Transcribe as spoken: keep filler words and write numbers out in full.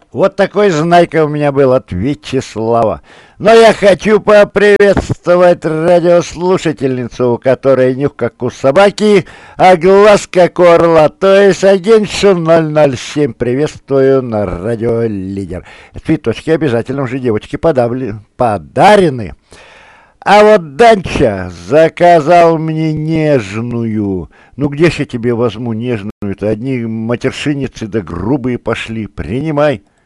Вот такой знайка у меня был от Вячеслава. Но я хочу поприветствовать радиослушательницу, у которой нюх как у собаки, а глаз как у орла, то есть агентшу ноль ноль семь. Приветствую на радио Лидер. Цветочки обязательно уже девочки подавли, подарены. А вот Данча заказал мне нежную. Ну где ж я тебе возьму нежную-то? Одни матершинницы да грубые пошли. Принимай.